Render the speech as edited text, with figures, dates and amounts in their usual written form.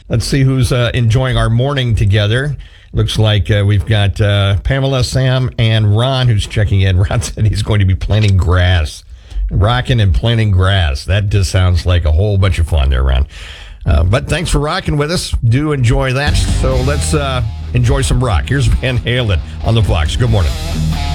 Let's see who's enjoying our morning together. Looks like we've got Pamela, Sam, and Ron who's checking in. Ron said he's going to be planting grass. Rocking and planting grass. That just sounds like a whole bunch of fun there, Ron. But thanks for rocking with us. Do enjoy that. So let's enjoy some rock. Here's Van Halen on the Fox. Good morning.